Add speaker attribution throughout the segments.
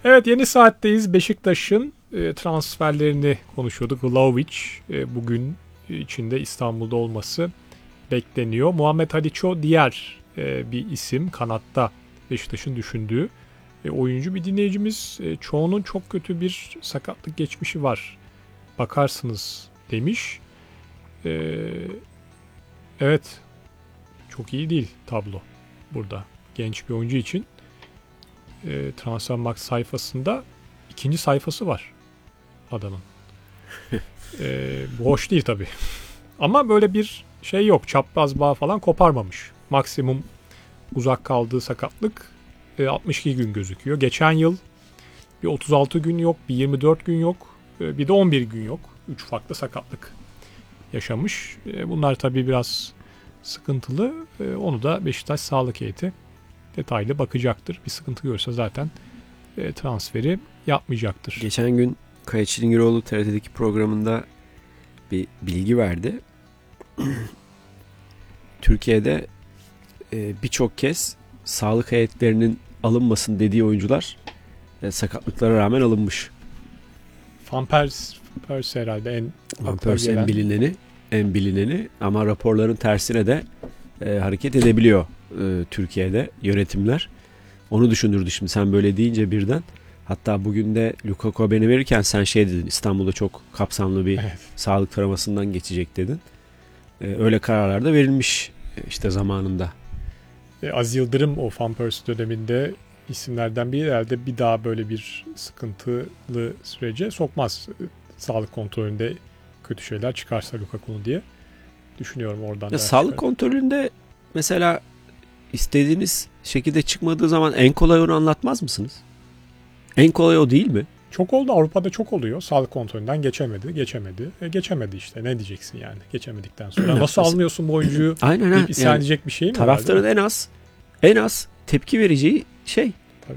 Speaker 1: Evet, yeni saatteyiz. Beşiktaş'ın transferlerini konuşuyorduk. Vlahovic bugün içinde İstanbul'da olması bekleniyor. Muhammed Haliço diğer bir isim. Kanatta Beşiktaş'ın düşündüğü oyuncu. Bir dinleyicimiz çoğunun çok kötü bir sakatlık geçmişi var, bakarsınız demiş. Evet, çok iyi değil tablo burada genç bir oyuncu için. Transfermarkt sayfasında ikinci sayfası var adamın. Bu hoş değil tabii. Ama böyle bir şey yok. Çapraz bağ falan koparmamış. Maksimum uzak kaldığı sakatlık 62 gün gözüküyor. Geçen yıl bir 36 gün yok, bir 24 gün yok, bir de 11 gün yok. 3 farklı sakatlık yaşamış. Bunlar tabii biraz sıkıntılı. Onu da Beşiktaş Sağlık Heyeti detaylı bakacaktır. Bir sıkıntı görürse zaten transferi yapmayacaktır.
Speaker 2: Geçen gün Kaya Çilingiroğlu TRT'deki programında bir bilgi verdi. Türkiye'de birçok kez sağlık heyetlerinin alınmasın dediği oyuncular sakatlıklara rağmen alınmış.
Speaker 1: Van Persie herhalde
Speaker 2: Van Persie en bilineni ama raporların tersine de hareket edebiliyor Türkiye'de yönetimler. Onu düşündürdü şimdi sen böyle deyince birden. Hatta bugün de Lukaku haberini verirken sen şey dedin, İstanbul'da çok kapsamlı bir sağlık taramasından geçecek dedin. Öyle kararlar da verilmiş işte zamanında.
Speaker 1: Aziz Yıldırım o Van Persie döneminde isimlerden biri, herhalde bir daha böyle bir sıkıntılı sürece sokmaz. Sağlık kontrolünde kötü şeyler çıkarsa Lukaku'nun diye düşünüyorum oradan.
Speaker 2: Ya sağlık kontrolünde mesela istediğiniz şekilde çıkmadığı zaman en kolay onu anlatmaz mısınız? En kolay o değil mi?
Speaker 1: Çok oldu, Avrupa'da çok oluyor. Sağlık kontrolünden geçemedi. Geçemedi işte, ne diyeceksin yani geçemedikten sonra. Nasıl almıyorsun bu oyuncuyu?
Speaker 2: Aynen.
Speaker 1: İsyan yani, edecek bir şey mi?
Speaker 2: Taraftarın en az tepki vereceği şey.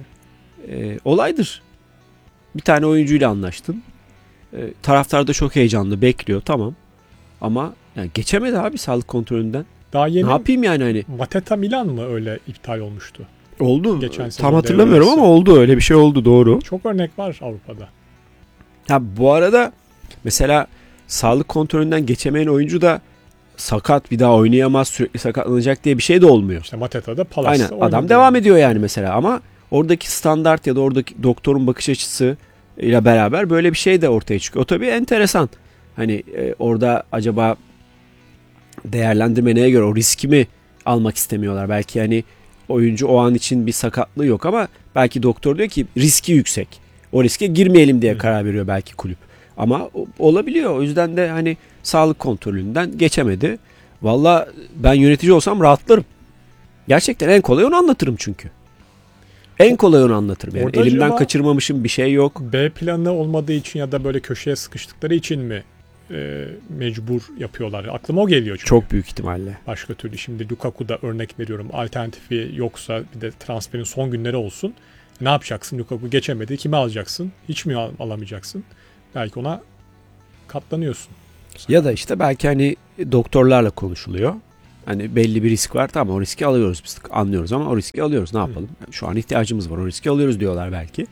Speaker 2: Olaydır. Bir tane oyuncuyla anlaştın. Taraftar da çok heyecanlı bekliyor, tamam. Ama yani geçemedi abi sağlık kontrolünden.
Speaker 1: Daha yeni
Speaker 2: ne yapayım yani hani?
Speaker 1: Mateta Milan mı öyle iptal olmuştu?
Speaker 2: Oldu. Tam hatırlamıyorum ama oldu, öyle bir şey oldu, doğru.
Speaker 1: Çok örnek var Avrupa'da.
Speaker 2: Ha bu arada mesela sağlık kontrolünden geçemeyen oyuncu da sakat, bir daha oynayamaz, sürekli sakatlanacak diye bir şey de olmuyor.
Speaker 1: İşte Mateta'da Palas'ta
Speaker 2: aynen, adam devam ediyor yani mesela, ama oradaki standart ya da oradaki doktorun bakış açısı ile beraber böyle bir şey de ortaya çıkıyor. O tabii enteresan. Hani orada acaba değerlendirme neye göre, o riski mi almak istemiyorlar? Belki hani oyuncu o an için bir sakatlığı yok ama belki doktor diyor ki riski yüksek. O riske girmeyelim diye karar veriyor belki kulüp. Ama olabiliyor. O yüzden de hani sağlık kontrolünden geçemedi. Valla ben yönetici olsam rahatlarım. Gerçekten en kolay onu anlatırım çünkü. En kolay onu anlatırım. Yani elimden kaçırmamışım, bir şey yok.
Speaker 1: B planı olmadığı için ya da böyle köşeye sıkıştıkları için mi mecbur yapıyorlar? Aklıma o geliyor çünkü.
Speaker 2: Çok büyük ihtimalle.
Speaker 1: Başka türlü şimdi Lukaku'da örnek veriyorum. Alternatifi yoksa, bir de transferin son günleri olsun. Ne yapacaksın? Lukaku geçemedi. Kimi alacaksın? Hiç mi alamayacaksın? Belki ona katlanıyorsun.
Speaker 2: Ya da işte belki hani doktorlarla konuşuluyor. Hani belli bir risk var. Tamam, o riski alıyoruz biz. Anlıyoruz ama o riski alıyoruz. Ne yapalım? Şu an ihtiyacımız var. O riski alıyoruz diyorlar belki.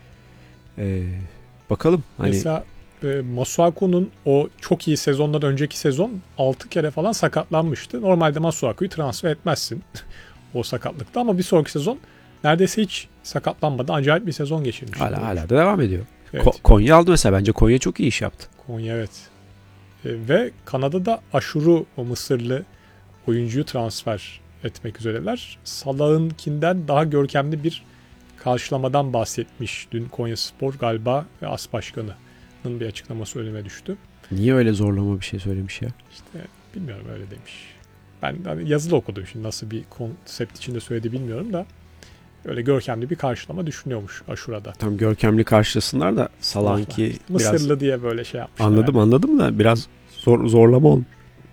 Speaker 2: Bakalım. Hani...
Speaker 1: Mesela Masuaku'nun o çok iyi sezondan önceki sezon 6 kere falan sakatlanmıştı. Normalde Masuaku'yu transfer etmezsin o sakatlıkta, ama bir sonraki sezon neredeyse hiç sakatlanmadı. Acayip bir sezon geçirmiş.
Speaker 2: Hala da devam ediyor.
Speaker 1: Evet.
Speaker 2: Konya aldı mesela. Bence Konya çok iyi iş yaptı.
Speaker 1: Konya, evet. Ve Kanada'da Aşuru, o Mısırlı oyuncuyu transfer etmek üzereler. Salah'ınkinden daha görkemli bir karşılamadan bahsetmiş dün Konyaspor galiba ve AS Başkanı'nın bir açıklaması önüme düştü.
Speaker 2: Niye öyle zorlama bir şey söylemiş ya?
Speaker 1: İşte bilmiyorum, öyle demiş. Ben hani yazılı okudum, şimdi nasıl bir konsept içinde söyledi bilmiyorum da öyle görkemli bir karşılama düşünüyormuş Aşura'da.
Speaker 2: Tam görkemli karşılasınlar da Salah'ınki
Speaker 1: işte Mısırlı biraz diye böyle şey yapmışlar.
Speaker 2: Anladım da biraz zorlama olmuş.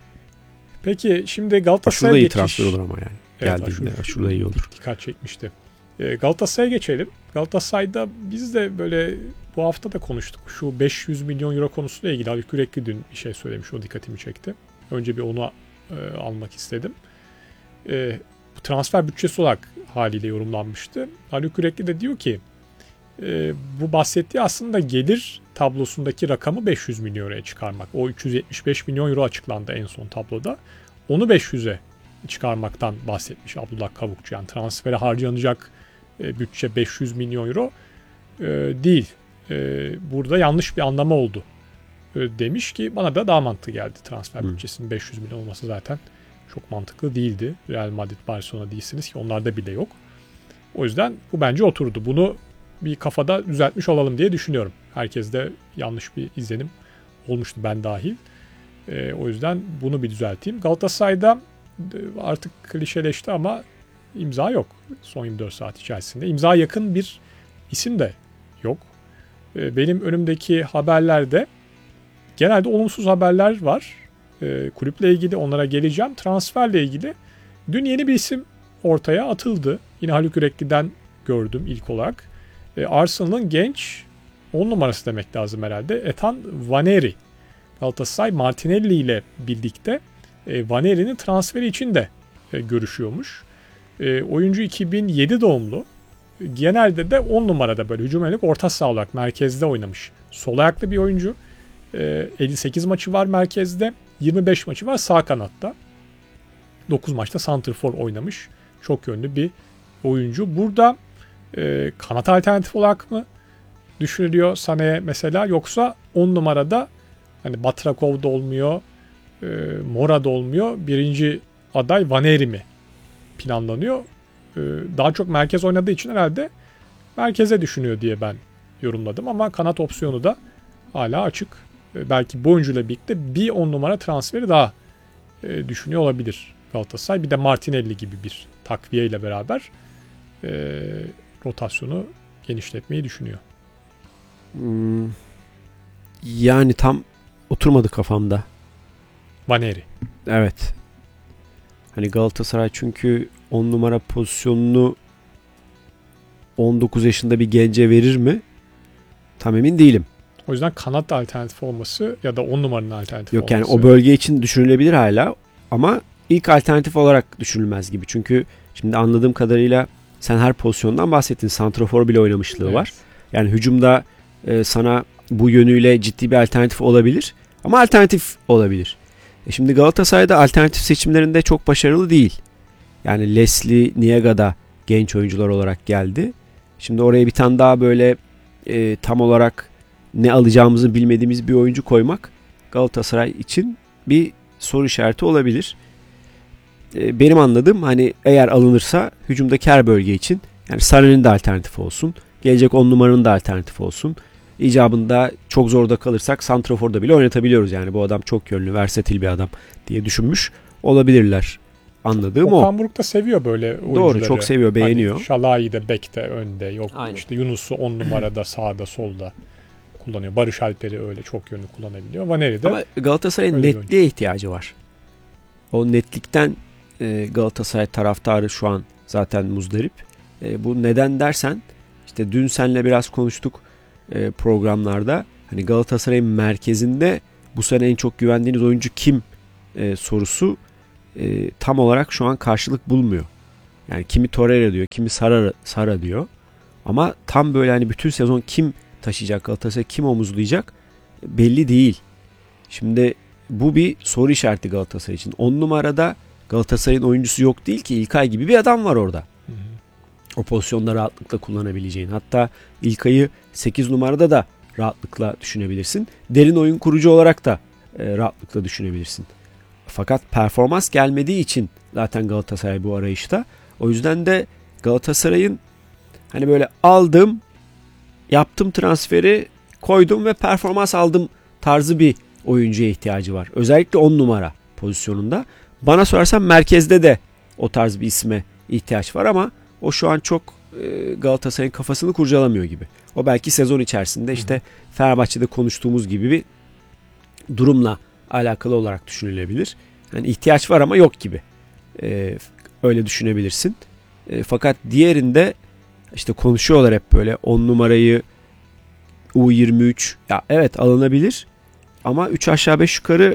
Speaker 1: Peki şimdi Galatasaray'a
Speaker 2: geçiş.
Speaker 1: Aşura'da iyi
Speaker 2: transfer olur ama yani. Evet, geldiğinde Aşura'da iyi olur.
Speaker 1: Dikkat çekmişti. Galatasaray'a geçelim. Galatasaray'da biz de böyle bu hafta da konuştuk. Şu 500 milyon euro konusuyla ilgili Haluk Yürekli dün bir şey söylemiş. O dikkatimi çekti. Önce bir onu almak istedim. Bu transfer bütçesi olarak haliyle yorumlanmıştı. Haluk Yürekli de diyor ki Bu bahsettiği aslında gelir tablosundaki rakamı 500 milyon euroya çıkarmak. O 375 milyon euro açıklandı en son tabloda. Onu 500'e çıkarmaktan bahsetmiş Abdullah Kavukçu. Yani transfere harcanacak bütçe 500 milyon euro değil. Burada yanlış bir anlama oldu demiş ki bana da daha mantıklı geldi. Transfer bütçesinin 500 milyon olması zaten çok mantıklı değildi. Real Madrid, Barcelona değilsiniz ki onlarda bile yok. O yüzden bu bence oturdu. Bunu bir kafada düzeltmiş olalım diye düşünüyorum. Herkeste yanlış bir izlenim olmuştu, ben dahil. O yüzden bunu bir düzelteyim. Galatasaray'da artık klişeleşti ama imza yok son 24 saat içerisinde. İmza yakın bir isim de yok. Benim önümdeki haberlerde genelde olumsuz haberler var. Kulüple ilgili, onlara geleceğim. Transferle ilgili dün yeni bir isim ortaya atıldı. Yine Haluk Yürekli'den gördüm ilk olarak. Arsenal'ın genç 10 numarası demek lazım herhalde. Ethan Nwaneri. Galatasaray Martinelli ile birlikte Nwaneri'nin transferi için de görüşüyormuş. Oyuncu 2007 doğumlu. Genelde de 10 numarada böyle hücum yönelik orta saha olarak merkezde oynamış. Sol ayaklı bir oyuncu. 58 maçı var merkezde. 25 maçı var sağ kanatta. 9 maçta santrfor oynamış. Çok yönlü bir oyuncu. Burada kanat alternatif olarak mı düşünülüyor Sané'ye mesela, yoksa 10 numarada hani Batrakov da olmuyor, Mora da olmuyor. Birinci aday Nwaneri mi planlanıyor? Daha çok merkez oynadığı için herhalde merkeze düşünüyor diye ben yorumladım ama kanat opsiyonu da hala açık. Belki bu oyuncuyla birlikte bir 10 numara transferi daha düşünüyor olabilir Galatasaray. Bir de Martinelli gibi bir takviye ile beraber rotasyonu genişletmeyi düşünüyor.
Speaker 2: Yani tam oturmadı kafamda.
Speaker 1: Nwaneri.
Speaker 2: Evet. Hani Galatasaray çünkü 10 numara pozisyonunu 19 yaşında bir gence verir mi? Tam emin değilim.
Speaker 1: O yüzden kanat alternatif olması ya da 10 numaranın alternatif
Speaker 2: Yok
Speaker 1: olması.
Speaker 2: yani o bölge için düşünülebilir hala ama ilk alternatif olarak düşünülmez gibi. Çünkü şimdi anladığım kadarıyla sen her pozisyondan bahsettin. Santrafor bile oynamışlığı
Speaker 1: Evet.
Speaker 2: var. Yani hücumda sana bu yönüyle ciddi bir alternatif olabilir ama alternatif olabilir. Şimdi Galatasaray'da alternatif seçimlerinde çok başarılı değil. Yani Leslie, Niega da genç oyuncular olarak geldi. Şimdi oraya bir tane daha böyle tam olarak ne alacağımızı bilmediğimiz bir oyuncu koymak Galatasaray için bir soru işareti olabilir. Benim anladığım hani eğer alınırsa hücumdaki her bölge için yani Sarı'nın da alternatif olsun. Gelecek 10 numaranın da alternatif olsun. İcabında çok zorda kalırsak santraforda bile oynatabiliyoruz. Yani bu adam çok yönlü, versatil bir adam diye düşünmüş olabilirler. Anladığım o.
Speaker 1: Okan Buruk da seviyor böyle oyuncuları.
Speaker 2: Doğru, çok seviyor, beğeniyor.
Speaker 1: Hani Şalai'yi de bekte önde, yok
Speaker 2: Aynen.
Speaker 1: işte Yunus'u 10 numarada sağda solda kullanıyor. Barış Alper'i öyle çok yönlü kullanabiliyor. Nwaneri de
Speaker 2: Ama Galatasaray'ın
Speaker 1: öyle bir
Speaker 2: netliğe ihtiyacı var. O netlikten Galatasaray taraftarı şu an zaten muzdarip. Bu neden dersen işte dün seninle biraz konuştuk programlarda. Hani Galatasaray'ın merkezinde bu sene en çok güvendiğiniz oyuncu kim sorusu tam olarak şu an karşılık bulmuyor. Yani kimi Torreira diyor, kimi Sara diyor. Ama tam böyle hani bütün sezon kim taşıyacak Galatasaray, kim omuzlayacak belli değil. Şimdi bu bir soru işareti Galatasaray için. 10 numarada Galatasaray'ın oyuncusu yok değil ki, İlkay gibi bir adam var orada.
Speaker 1: Hı hı.
Speaker 2: O pozisyonda rahatlıkla kullanabileceğin. Hatta İlkay'ı 8 numarada da rahatlıkla düşünebilirsin. Derin oyun kurucu olarak da rahatlıkla düşünebilirsin. Fakat performans gelmediği için zaten Galatasaray bu arayışta. O yüzden de Galatasaray'ın hani böyle aldım, yaptım transferi, koydum ve performans aldım tarzı bir oyuncuya ihtiyacı var. Özellikle 10 numara pozisyonunda. Bana sorarsan merkezde de o tarz bir isme ihtiyaç var ama o şu an çok Galatasaray'ın kafasını kurcalamıyor gibi. O belki sezon içerisinde işte Fenerbahçe'de konuştuğumuz gibi bir durumla alakalı olarak düşünülebilir. Yani ihtiyaç var ama yok gibi. Öyle düşünebilirsin. Fakat diğerinde işte konuşuyorlar hep böyle 10 numarayı U23 ya evet alınabilir ama 3 aşağı 5 yukarı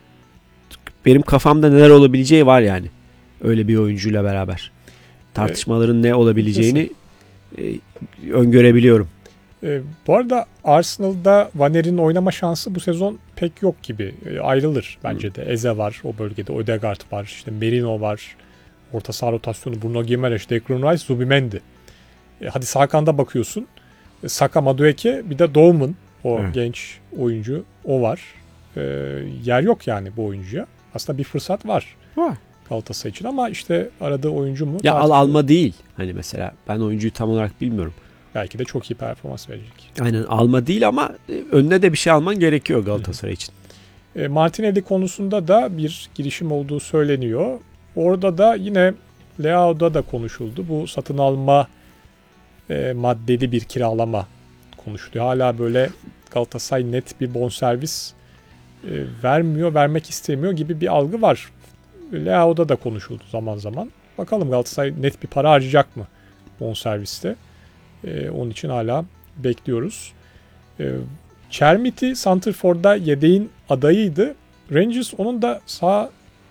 Speaker 2: benim kafamda neler olabileceği var yani. Öyle bir oyuncuyla beraber. Tartışmaların ne olabileceğini öngörebiliyorum.
Speaker 1: Bu arada Arsenal'da Vaner'in oynama şansı bu sezon pek yok gibi. Ayrılır bence de. Eze var o bölgede. Odegaard var. İşte Merino var. Orta saha rotasyonu Bruno Gimareş, Declan Rice, Zubimendi. Hadi sağ kanada bakıyorsun. Saka, Madueke, bir de Doğum'un o genç oyuncu o var. Yer yok yani bu oyuncuya. Aslında bir fırsat var. Galatasaray için ama işte aradığı oyuncu mu?
Speaker 2: Ya alma değil. Hani mesela ben oyuncuyu tam olarak bilmiyorum.
Speaker 1: Belki de çok iyi performans verecek.
Speaker 2: Aynen alma değil ama önüne de bir şey alman gerekiyor Galatasaray için.
Speaker 1: Martinelli konusunda da bir girişim olduğu söyleniyor. Orada da yine Leao'da da konuşuldu. Bu satın alma maddeli bir kiralama konuşuluyor. Hala böyle Galatasaray net bir bonservis vermek istemiyor gibi bir algı var. Leao'da da konuşuldu zaman zaman. Bakalım Galatasaray net bir para harcayacak mı bonserviste? Onun için hala bekliyoruz. Chermiti Santrfor'da yedeğin adayıydı. Rangers onun da sağ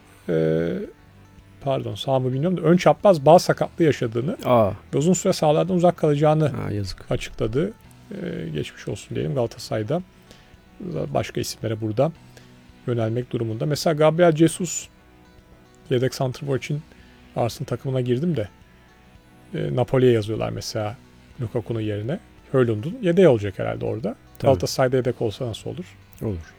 Speaker 1: mı bilmiyorum da ön çapraz bağ sakatlığı yaşadığını ve uzun süre sahalardan uzak kalacağını açıkladı. Geçmiş olsun diyelim Galatasaray'da. Başka isimlere burada yönelmek durumunda. Mesela Gabriel Jesus yedek santrfor için Arsenal takımına girdim de Napoli'ye yazıyorlar mesela Lukaku'nun yerine. Højlund'un yedeği olacak herhalde orada. Galatasaray'da yedek olsa nasıl olur?
Speaker 2: Olur.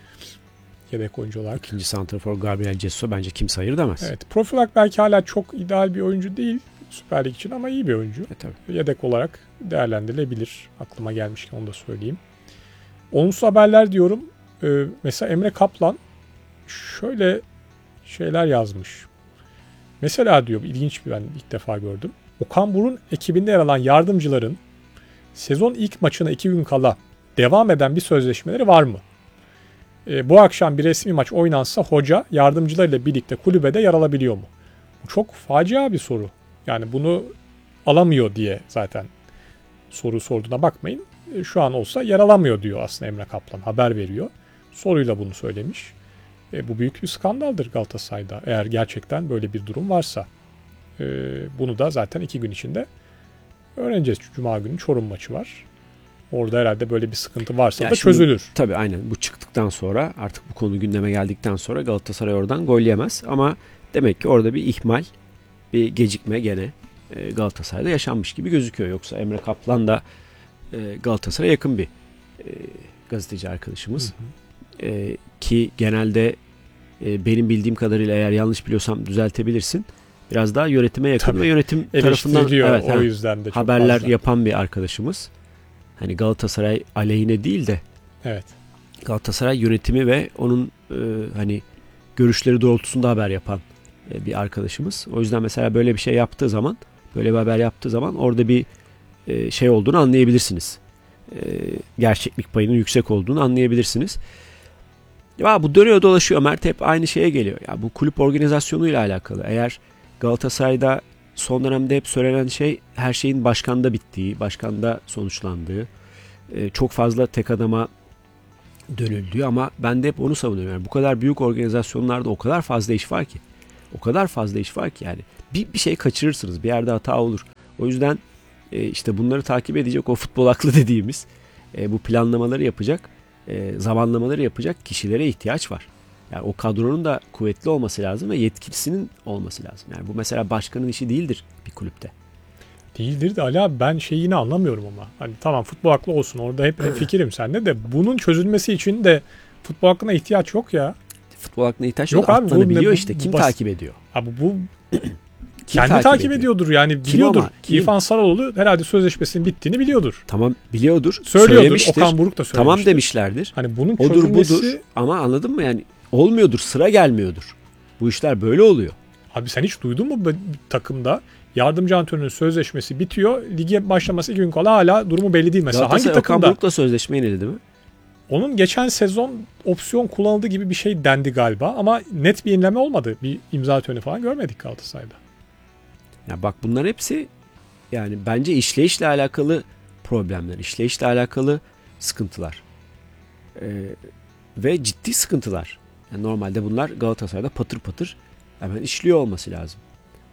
Speaker 1: Yedek oyuncu olarak.
Speaker 2: İkinci santrafor Gabriel Jesus'a bence kimse hayır demez.
Speaker 1: Evet. Profil olarak belki hala çok ideal bir oyuncu değil Süper Lig için ama iyi bir oyuncu.
Speaker 2: Tabii.
Speaker 1: Yedek olarak değerlendirilebilir. Aklıma gelmişken onu da söyleyeyim. Olumsuz haberler diyorum. Mesela Emre Kaplan şöyle şeyler yazmış. Mesela diyor, ilginç bir, ben ilk defa gördüm. Okan Buruk'un ekibinde yer alan yardımcıların sezon ilk maçına 2 gün kala devam eden bir sözleşmeleri var mı? Bu akşam bir resmi maç oynansa hoca yardımcılarıyla birlikte kulübede yer alabiliyor mu? Bu çok facia bir soru. Yani bunu alamıyor diye zaten soru sorduğuna bakmayın. Şu an olsa yer alamıyor diyor aslında Emre Kaplan. Haber veriyor. Soruyla bunu söylemiş. Bu büyük bir skandaldır Galatasaray'da. Eğer gerçekten böyle bir durum varsa. Bunu da zaten 2 gün içinde öğreneceğiz. Cuma günü Çorum maçı var. Orada herhalde böyle bir sıkıntı varsa ya da çözülür.
Speaker 2: Tabii aynen, bu çıktıktan sonra artık bu konu gündeme geldikten sonra Galatasaray oradan gol yemez. Ama demek ki orada bir ihmal, bir gecikme gene Galatasaray'da yaşanmış gibi gözüküyor. Yoksa Emre Kaplan da Galatasaray'a yakın bir gazeteci arkadaşımız. Ki genelde benim bildiğim kadarıyla, eğer yanlış biliyorsam düzeltebilirsin, biraz daha yönetime yakın. Tabii. Ve yönetim tarafından
Speaker 1: o yüzden de çok
Speaker 2: haberler
Speaker 1: fazla
Speaker 2: yapan bir arkadaşımız. Hani Galatasaray aleyhine değil de Galatasaray yönetimi ve onun hani görüşleri doğrultusunda haber yapan bir arkadaşımız. O yüzden mesela böyle bir şey yaptığı zaman, böyle bir haber yaptığı zaman orada bir şey olduğunu anlayabilirsiniz. Gerçeklik payının yüksek olduğunu anlayabilirsiniz. Ya bu dönüyor dolaşıyor. Mert hep aynı şeye geliyor. Ya bu kulüp organizasyonuyla alakalı. Eğer Galatasaray'da son dönemde hep söylenen şey, her şeyin başkanda bittiği, başkanda sonuçlandığı, çok fazla tek adama dönüldüğü, ama ben de hep onu savunuyorum. Yani bu kadar büyük organizasyonlarda o kadar fazla iş var ki. O kadar fazla iş var ki yani. Bir şey kaçırırsınız. Bir yerde hata olur. O yüzden işte bunları takip edecek, o futbol aklı dediğimiz bu planlamaları yapacak, zamanlamaları yapacak kişilere ihtiyaç var. Yani o kadronun da kuvvetli olması lazım ve yetkilisinin olması lazım. Yani bu mesela başkanın işi değildir bir kulüpte.
Speaker 1: Değildir de Ali abi, ben şeyi yine anlamıyorum ama. Hani tamam, futbol aklı olsun, orada hep fikrim seninle de, bunun çözülmesi için de futbol aklına ihtiyaç yok ya.
Speaker 2: Futbol aklına ihtiyaç yok abi, atlanabiliyor işte. Kim takip ediyor?
Speaker 1: Abi bu kendi takip ediyordur yani, biliyordur. İrfan Sarıoğlu herhalde sözleşmesinin bittiğini biliyordur.
Speaker 2: Tamam, biliyordur.
Speaker 1: Söylüyordur. Okan Buruk da söylemiştir.
Speaker 2: Tamam demişlerdir.
Speaker 1: Hani bunun çözülmesi...
Speaker 2: budur, ama anladın mı yani, olmuyordur, sıra gelmiyordur. Bu işler böyle oluyor.
Speaker 1: Abi sen hiç duydun mu bir takımda yardımcı antrenörün sözleşmesi bitiyor, lige başlaması 2 gün kala hala durumu belli değil mesela. Hangi takımda?
Speaker 2: Okan Buruk'la sözleşme yeniledi mi?
Speaker 1: Onun geçen sezon opsiyon kullanıldığı gibi bir şey dendi galiba ama net bir yenileme olmadı. Bir imza töreni falan görmedik Galatasaray'da.
Speaker 2: Ya bak, bunlar hepsi yani bence işleyişle alakalı problemler, işleyişle alakalı sıkıntılar. Ve ciddi sıkıntılar. Yani normalde bunlar Galatasaray'da patır patır hemen işliyor olması lazım.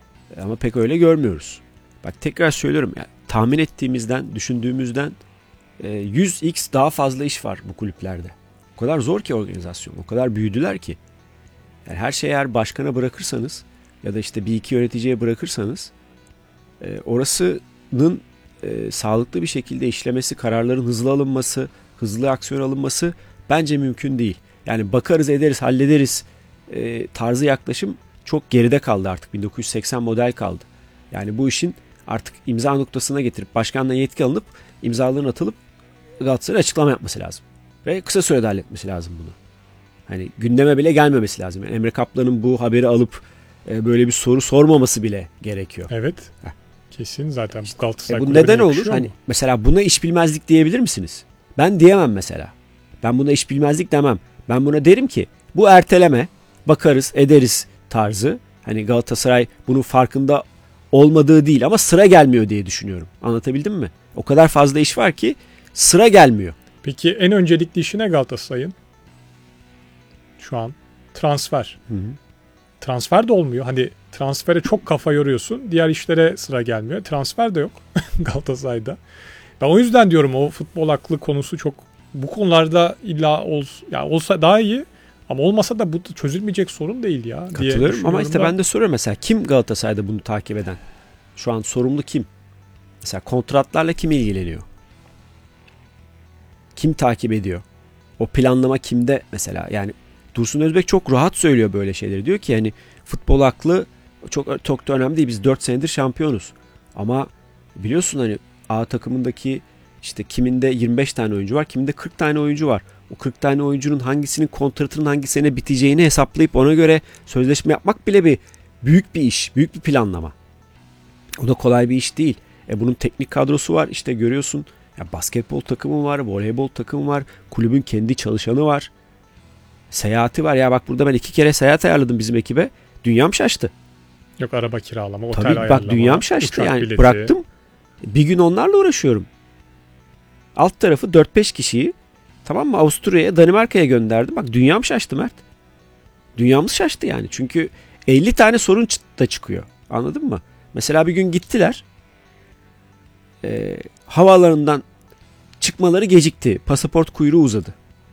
Speaker 2: Ama pek öyle görmüyoruz. Bak tekrar söylüyorum, yani tahmin ettiğimizden, düşündüğümüzden 100x daha fazla iş var bu kulüplerde. O kadar zor ki organizasyon. O kadar büyüdüler ki. Yani her şeyi eğer başkana bırakırsanız ya da işte bir iki yöneticiye bırakırsanız orasının sağlıklı bir şekilde işlemesi, kararların hızlı alınması, hızlı aksiyon alınması bence mümkün değil. Yani bakarız, ederiz, hallederiz tarzı yaklaşım çok geride kaldı artık. 1980 model kaldı. Yani bu işin artık imza noktasına getirip başkandan yetki alınıp imzaların atılıp Galatasaray'a açıklama yapması lazım. Ve kısa sürede halletmesi lazım bunu. Hani gündeme bile gelmemesi lazım. Yani Emre Kaplan'ın bu haberi alıp böyle bir soru sormaması bile gerekiyor.
Speaker 1: Evet.
Speaker 2: Heh.
Speaker 1: Kesin zaten bu Galatasaray
Speaker 2: bu
Speaker 1: kulübüne
Speaker 2: neden olur?
Speaker 1: yakışıyor
Speaker 2: Hani
Speaker 1: mu?
Speaker 2: mesela buna iş bilmezlik diyebilir misiniz? Ben diyemem mesela. Ben buna iş bilmezlik demem. Ben buna derim ki bu erteleme, bakarız, ederiz tarzı. Hani Galatasaray bunun farkında olmadığı değil ama sıra gelmiyor diye düşünüyorum. Anlatabildim mi? O kadar fazla iş var ki sıra gelmiyor.
Speaker 1: Peki en öncelikli işi ne Galatasaray'ın? Şu an transfer.
Speaker 2: Hı hı.
Speaker 1: Transfer de olmuyor. Hani transfere çok kafa yoruyorsun. Diğer işlere sıra gelmiyor. Transfer de yok Galatasaray'da. Ben o yüzden diyorum o futbol aklı konusu çok bu konularda illa yani olsa daha iyi ama olmasa da bu çözülmeyecek sorun değil ya.
Speaker 2: Katılıyorum ama işte ben de soruyorum mesela kim Galatasaray'da bunu takip eden? Şu an sorumlu kim? Mesela kontratlarla kim ilgileniyor? Kim takip ediyor? O planlama kimde mesela? Yani Dursun Özbek çok rahat söylüyor böyle şeyleri. Diyor ki yani futbol aklı çok da önemli değil. Biz 4 senedir şampiyonuz. Ama biliyorsun hani A takımındaki işte kiminde 25 tane oyuncu var, kiminde 40 tane oyuncu var. O 40 tane oyuncunun hangisinin kontratının hangi sene biteceğini hesaplayıp ona göre sözleşme yapmak bile büyük bir iş, büyük bir planlama. O da kolay bir iş değil. Bunun teknik kadrosu var. İşte görüyorsun ya basketbol takımı var, voleybol takımı var, kulübün kendi çalışanı var. Seyahati var. Ya bak burada ben 2 kere seyahat ayarladım bizim ekibe. Dünyam şaştı.
Speaker 1: Yok araba kiralama, otel
Speaker 2: Tabii
Speaker 1: ayarlama.
Speaker 2: bak dünyam şaştı yani.
Speaker 1: Bileti.
Speaker 2: Bıraktım. Bir gün onlarla uğraşıyorum. Alt tarafı 4-5 kişiyi tamam mı Avusturya'ya, Danimarka'ya gönderdim. Bak dünyam şaştı Mert. Dünyamız şaştı yani. Çünkü 50 tane sorun da çıkıyor. Anladın mı? Mesela bir gün gittiler. Havaalanından çıkmaları gecikti. Pasaport kuyruğu uzadı.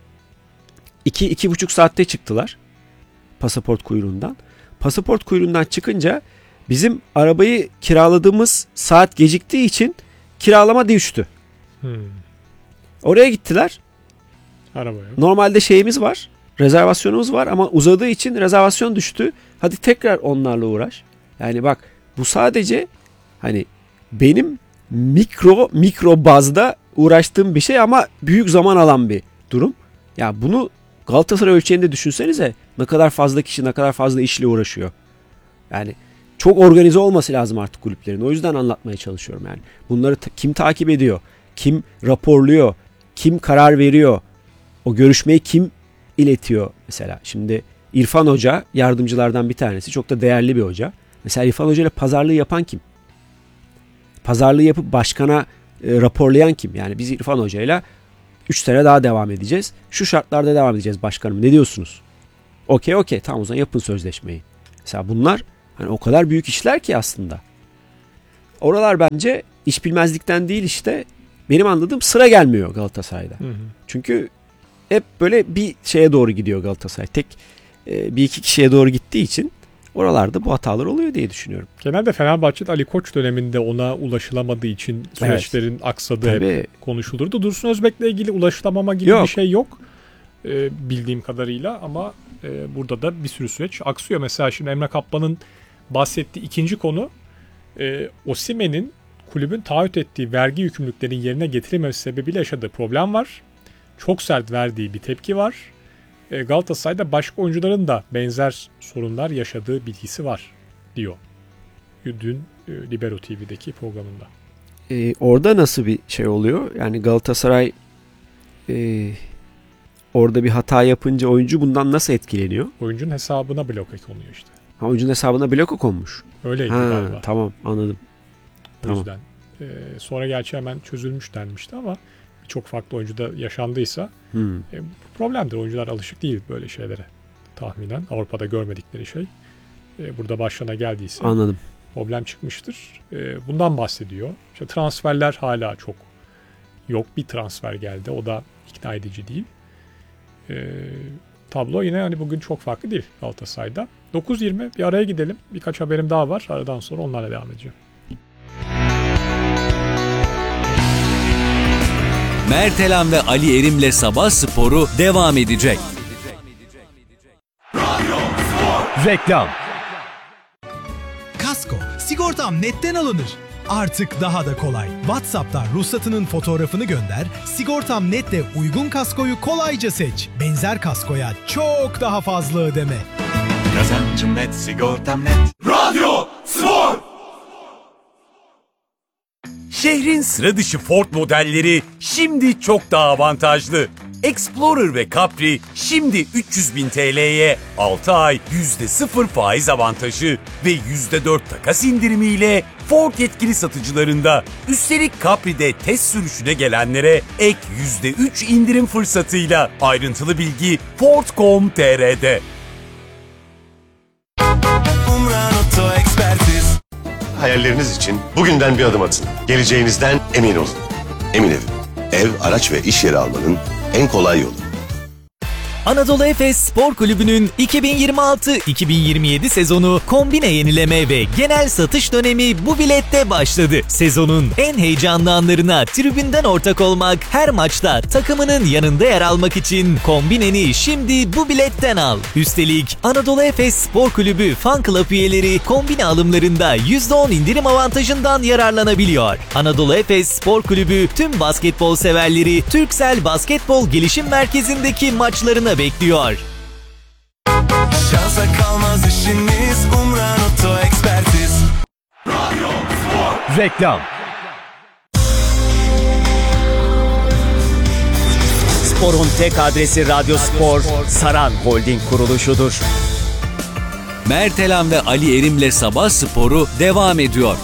Speaker 2: 2-2,5 saatte çıktılar. Pasaport kuyruğundan. Pasaport kuyruğundan çıkınca bizim arabayı kiraladığımız saat geciktiği için kiralama düştü. Oraya gittiler.
Speaker 1: Araba yok.
Speaker 2: Normalde şeyimiz var. Rezervasyonumuz var ama uzadığı için rezervasyon düştü. Hadi tekrar onlarla uğraş. Yani bak bu sadece hani benim mikro bazda uğraştığım bir şey ama büyük zaman alan bir durum. Ya bunu Galatasaray ölçeğinde düşünsenize ne kadar fazla kişi ne kadar fazla işle uğraşıyor. Yani çok organize olması lazım artık kulüplerin. O yüzden anlatmaya çalışıyorum yani. Bunları kim takip ediyor? Kim raporluyor? Kim karar veriyor? O görüşmeyi kim iletiyor mesela? Şimdi İrfan Hoca yardımcılardan bir tanesi. Çok da değerli bir hoca. Mesela İrfan Hoca ile pazarlığı yapan kim? Pazarlığı yapıp başkana raporlayan kim? Yani biz İrfan Hoca ile 3 sene daha devam edeceğiz. Şu şartlarda devam edeceğiz başkanım. Ne diyorsunuz? Okey. Tamam o zaman yapın sözleşmeyi. Mesela bunlar hani o kadar büyük işler ki aslında. Oralar bence iş bilmezlikten değil işte. Benim anladığım sıra gelmiyor Galatasaray'da.
Speaker 1: Hı hı.
Speaker 2: Çünkü hep böyle bir şeye doğru gidiyor Galatasaray. Tek bir iki kişiye doğru gittiği için oralarda bu hatalar oluyor diye düşünüyorum.
Speaker 1: Genelde Fenerbahçe'de Ali Koç döneminde ona ulaşılamadığı için süreçlerin aksadığı hep konuşulurdu. Dursun Özbek'le ilgili ulaşılamama gibi bir şey yok. Bildiğim kadarıyla ama burada da bir sürü süreç aksıyor. Mesela şimdi Emre Kaplan'ın bahsettiği ikinci konu Osimhen'in kulübün taahhüt ettiği vergi yükümlülüklerinin yerine getirilmemesi sebebiyle yaşadığı problem var. Çok sert verdiği bir tepki var. Galatasaray'da başka oyuncuların da benzer sorunlar yaşadığı bilgisi var diyor. Dün Libero TV'deki programında.
Speaker 2: Orada nasıl bir şey oluyor? Yani Galatasaray orada bir hata yapınca oyuncu bundan nasıl etkileniyor?
Speaker 1: Oyuncunun hesabına bloke konuyor işte.
Speaker 2: Oyuncunun hesabına bloke konmuş.
Speaker 1: Öyleydi galiba.
Speaker 2: Tamam anladım.
Speaker 1: O yüzden. Sonra gerçi hemen çözülmüş denmişti ama çok farklı oyuncuda yaşandıysa problemdir. Oyuncular alışık değil böyle şeylere tahminen. Avrupa'da görmedikleri şey. Burada başlarına geldiyse
Speaker 2: Anladım.
Speaker 1: problem çıkmıştır. Bundan bahsediyor. İşte transferler hala çok yok. Bir transfer geldi. O da ikna edici değil. Tablo yine hani bugün çok farklı değil Galatasaray'da. 9:20 bir araya gidelim. Birkaç haberim daha var. Aradan sonra onlarla devam edeceğim.
Speaker 3: Mertelen ve Ali Erim'le Sabah Sporu devam edecek.
Speaker 4: Reklam. Kasko, sigortam netten alınır. Artık daha da kolay. WhatsApp'tan ruhsatının fotoğrafını gönder, sigortam netle uygun kaskoyu kolayca seç. Benzer kaskoya çok daha fazla ödeme.
Speaker 5: Kazancım net, sigortam net. Radyo Spor!
Speaker 3: Şehrin sıra dışı Ford modelleri şimdi çok daha avantajlı. Explorer ve Capri şimdi 300.000 TL'ye 6 ay %0 faiz avantajı ve %4 takas indirimiyle Ford yetkili satıcılarında. Üstelik Capri'de test sürüşüne gelenlere ek %3 indirim fırsatıyla. Ayrıntılı bilgi Ford.com.tr'de.
Speaker 6: Hayalleriniz için bugünden bir adım atın. Geleceğinizden emin olun. Emin Ev. Ev, araç ve iş yeri almanın en kolay yolu.
Speaker 7: Anadolu Efes Spor Kulübü'nün 2026-2027 sezonu kombine yenileme ve genel satış dönemi bu bilette başladı. Sezonun en heyecanlı anlarına tribünden ortak olmak, her maçta takımının yanında yer almak için kombineni şimdi bu biletten al. Üstelik Anadolu Efes Spor Kulübü Fan Club üyeleri kombine alımlarında %10 indirim avantajından yararlanabiliyor. Anadolu Efes Spor Kulübü tüm basketbol severleri Turkcell Basketbol Gelişim Merkezi'ndeki maçlarına bekliyor.
Speaker 5: Şansa kalmaz işiniz, Umran Oto Ekspertiz.
Speaker 4: Reklam.
Speaker 8: Spor'un tek adresi Radyo Spor, Saran Holding kuruluşudur.
Speaker 3: Mertelen ve Ali Erim'le Sabah Sporu devam ediyor.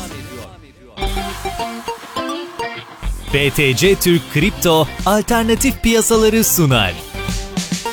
Speaker 7: BTC Türk Kripto alternatif piyasaları sunar.